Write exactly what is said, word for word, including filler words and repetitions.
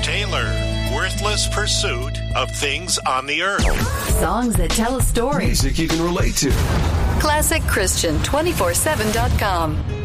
Taylor, Worthless Pursuit of Things on the Earth. Songs that tell a story. Music you can relate to. Classic Christian two forty-seven dot com.